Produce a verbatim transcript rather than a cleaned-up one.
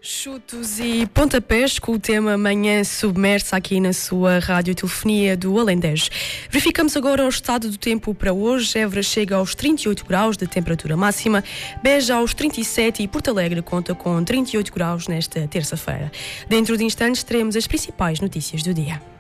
Chutos e pontapés com o tema Manhã Submersa aqui na sua radiotelefonia do Alentejo. Verificamos agora o estado do tempo para hoje. Évora chega aos trinta e oito graus de temperatura máxima, Beja aos trinta e sete e Porto Alegre conta com trinta e oito graus nesta terça-feira. Dentro de instantes teremos as principais notícias do dia.